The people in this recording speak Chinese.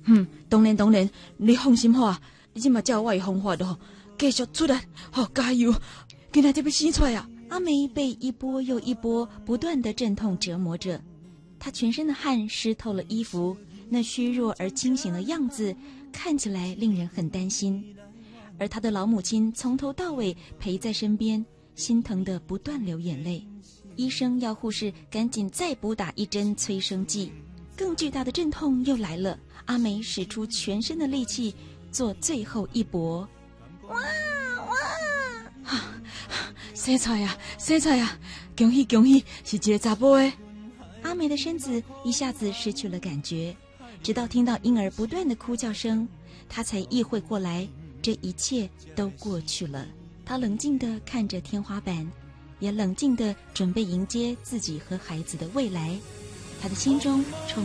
当然，你放心好啊，你即马照我的方法的继续出来，加油！今仔就要生出来啊！ 阿梅被一波又一波不断的阵痛折磨着，她全身的汗湿透了衣服，那虚弱而清醒的样子看起来令人很担心。而她的老母亲从头到尾陪在身边，心疼得不断流眼泪。医生要护士赶紧再补打一针催生剂。更巨大的阵痛又来了，阿梅使出全身的力气做最后一搏。 哇哇！ 生出来啊！恭喜，是一个查甫的。 阿梅的身子一下子失去了感觉，直到听到婴儿不断的哭叫声，她才意会过来，这一切都过去了。她冷静地看着天花板，也冷静地准备迎接自己和孩子的未来。她的心中充